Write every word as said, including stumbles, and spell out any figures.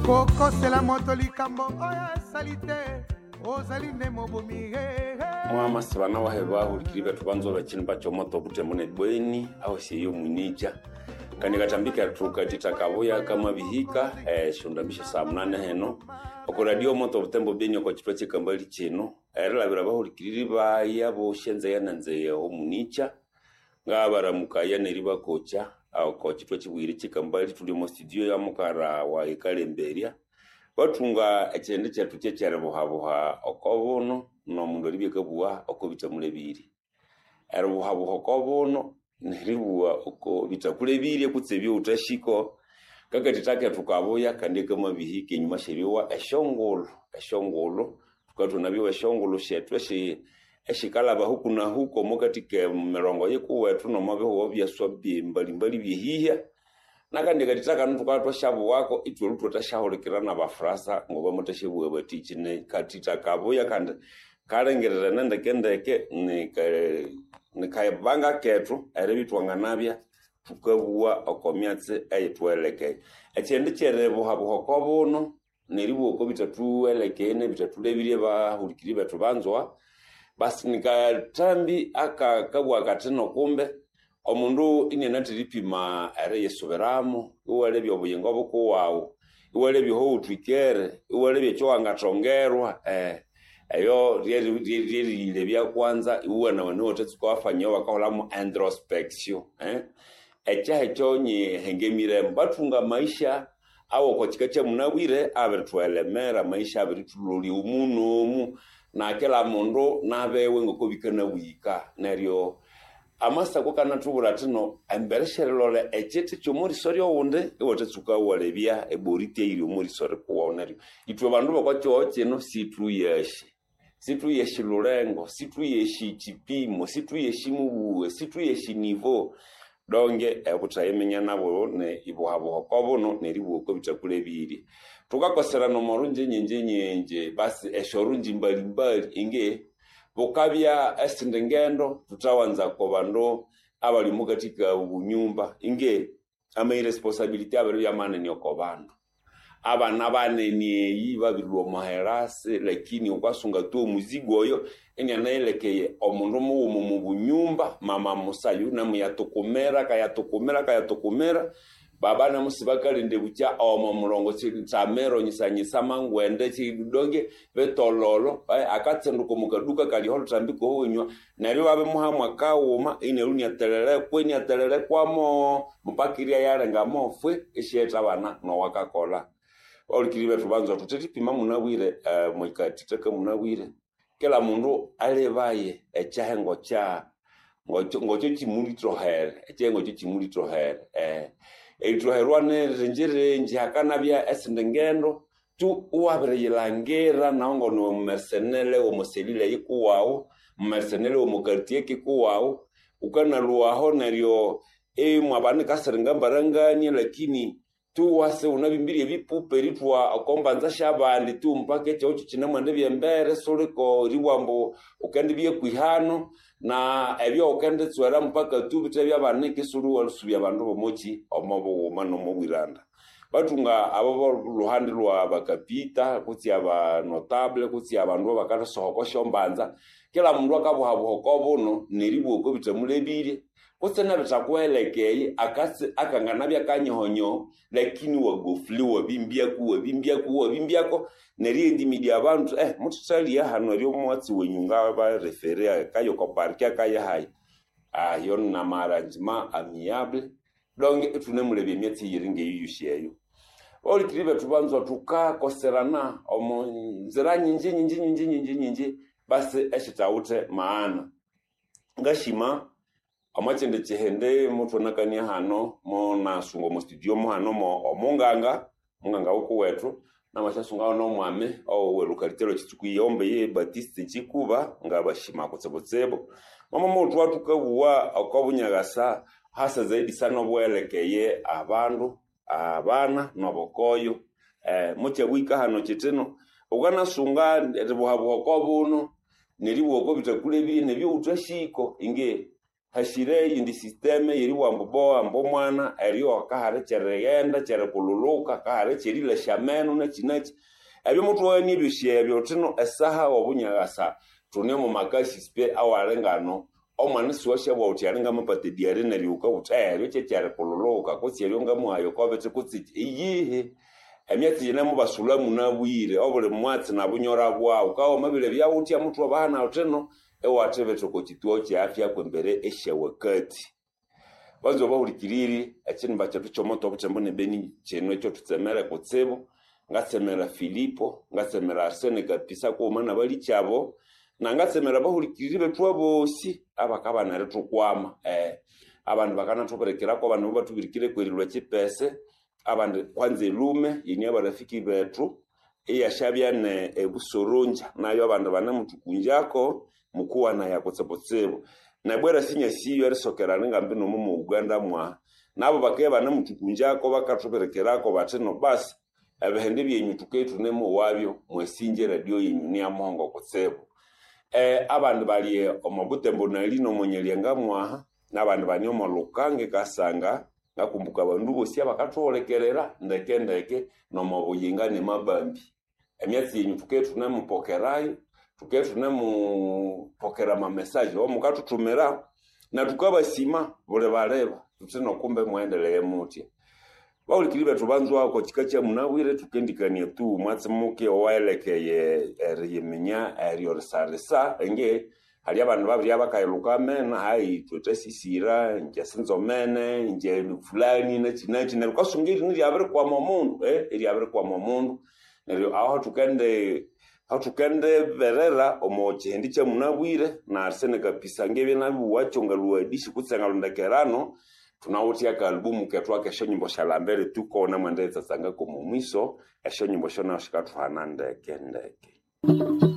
Koko c'est la moto likambo oya salite ozali nemo bomire Mama sibana wa heba ulikiribe tubanzo bakini bacho moto butemune bweni au siyo munija kandi gatambika tuka titakaboya kama bihika eh shundamisha saa munane heno oko radio moto butembo beni ko chitwa chikambali chino era biraba ulikiriba yabo shenze yananze omunicha ngabara mukaya neriba kocha au ko chitwa chibwiri chikambali tuli mu studio ya mukara wa ikalemberia batunga ekende cyatu cyere buhabuha okobono no mundo libye bua okobita mulebiri era buhabuha okobono neribuwa oko bitakulebiri kutsebyo utashiko kakati take tukaboya kandi kama bihike nyuma shiriwa eshongolo eshongolo tukatu nabyo eshongolo shetwe shi eshikalaba huku na huko mokatike merongo yekuwa tuno mabeho obyaswa mbali mbali bihihya nakandi katitaka ntukatwa shabu wako itwe luto tashaholikirana bafrasa ngoba mutashebuwe batichine katita kaboya kandi kalengerera nenda kendeke ni ni kayabanga ketu erebitwanga nabya tukabuwa okomyatse ayitweleke ekyende kyerebo habo kobono neribo ko bitatu eleke ne bitatu lebire ba hulikiri betu banzwa basi nikatambi aka kabwa kateno kumbe omundu inena tiripima ere yesoberamo uwale byobuyengo boko wawo uwale byo utwikere uwale byo chwanga tongerwa eh ayo riri lebya kwanza uwana wanote tukafanya wakahola mu introspection eh echa echonye hengemire batunga maisha awo ko chikache munawire abertwelemera maisha abertululi umuno na kila mundu nabewe ngokobikana wika neryo amasa ko kana tubura tino emberesherelole echete cyomuri soryo wonde ewote tsuka walebya eborite iri muri sore kuwonari itwe bandu bakwacho kino situ yeshi situ yeshi lurengo situ yeshi chipimo situ yeshi mubuwe situ yeshi nivo donge ekutayemenya nabo ne ibohabo kobono neribuko ko bitakulebiri tukakosera no morunje nyenje nyenje basi eshorunji mbali mbali inge bokabya esindengendo tutawanza ko bando abali mukatika ubunyumba inge ama irresponsibility abali yamane ni okobando abana bane ni yiba birwo maherase lakini ukwasunga tu muzigo oyo enya naelekeye omundu mu mu bunyumba mama musayu na muyatokomera kayatokomera kayatokomera baba na musibakali ndebucha omo murongo tsamero nyisanyisa mangwende chidonge betololo akatsenduko mukaduka kali holo tambiko honywa nari babe muhamwa kawuma ineruni atelele kweni atelele kwamo mupakiria yare ngamofwe esheta bana no wakakola olikiribe tubanzo tutipima munawire uh, mwikati teke munawire kila mundu alebaye echahengo cha ngocho ngocho chimuli troher echengo chimuli troher eh etroherwane renjere njihakana bya esindengendo tu uwabere yilangera naongo no mercenele o moselile yikuwao mercenele o mokartie kikuwao ukana luaho neryo e mwabane kaserenga baranganye lakini tu wase unabimbiri bipupe ritwa akombanza shabandi tu mpake cyo kinamande byembere soliko riwambo ukandi bye kwihano na ebyo ukandi tswera mpaka tu bitebya banike suru walusubya bandu bomochi omabo mano mobiranda batunga abo ruhandi rwa bakapita kuti aba notable kuti abantu bakarasohoko shombanza kila mundu akabuhabo kobono neribo ko bitamulebire kusena bitakwelekeye akase akangana byakanyihonyo lakini wagofli wabimbia kuwa bimbia kuwa bimbia ko nerindi media abantu eh mututali ya hano ryo mwatsi wenyunga ba referea kayo ko parkia kaya hai ah yon na arrangement amiable donc tunemulebe myeti yiringe yuyusheyo oli kribe tubanzo tuka koserana omo nzira nyinji nyinji nyinji nyinji nyinji basi eshitaute maana ngashima amachende chihende mutu nakania hano mo na sungo mo studio mo hano mo omunganga munganga uko wetu na mashasunga no mwame o welukalitero chitsukuyombe ye Batiste chikuba ngabashima kutsebotsebo mama mutu watukabuwa akabunyagasa hasa zaidi sana bwelekeye abandu abana nobokoyo eh muche wika hano chiteno ugana sunga ebohabo kobuno neribo ko bitakule biri nebyo utashiko inge hashire indi systeme yiri wamboboa mbo mwana eriyo kahare cheregenda chere kululuka kahare cherile shamenu na chinachi ebyo mutu wani bishye ebyo tino esaha obunyagasa tune mu makasi spe awarengano omwana siwashe bwa utiarenga mapate diare na riuka utayari chere kululuka ko seriyo ngamuhayo ko bete kutsi iyihe emyatsi yene mu basulamu nabwire obule mwatsi nabunyora bwa ukawo mabile bya utia mutu abana uteno ewatebe toko kituo kya afya kwembere eshe wakati banzo bahulikiriri akinba cyatu cyomoto bucembone beni cyenwe cyo tutsemera kutsebo ngatsemera Filipo ngatsemera Arsene kapisa ko mana bali cyabo na ngatsemera bahulikiriri betwa bosi abakabana retu kwama eh abantu bakana toperekera ko abantu batubirikire kwerilwa kipese abantu kwanze lume yini abarafiki betu eyashabyane ebusoronja nayo abantu banamutukunjako mukuwa na ya kotsebotsebo na bwera sinya siyo erisokera ngambino mu mu Uganda mwa nabo bakeba na mutukunjako bakatoperekerako bateno basi abehende byenyu tuketu nemo wabyo mwesinje radio yenyu ni amongo kotsebo eh abantu bali omabutembo na lino monyelenga mwa nabantu bani omolukange kasanga ngakumbuka bandu bosi abakatolekerera ndeke ndeke no mabuyinga ne mabambi emyatsi yenyu tuketu nemo pokerayo tuketu nemu pokera ma message o mukatutumira na tukabasima bole bareba tutino kumbe muendelee muti baulikiribe tubanzwa wako chikacha munawire tukendikanie tu mwatsi muke owaelekeye eriyemenya eriyorisarisa enge hali abantu babiri abakayiluka mena hayi twetesisira nje sinzomene nje fulani na chinati na ukasungiri ndi abere kwa momundu eh eri abere kwa momundu neryo aho tukende hatukende verera omoche ndiche munabwire na Arsene kapisa ngebe nabi wachonga luadishi kutsanga lundakerano tunawutia ka albumu ketwa kesho nyimbo shalambere tuko na mwendeza sanga ko mumwiso esho nyimbo shona shikatu hanande kendeke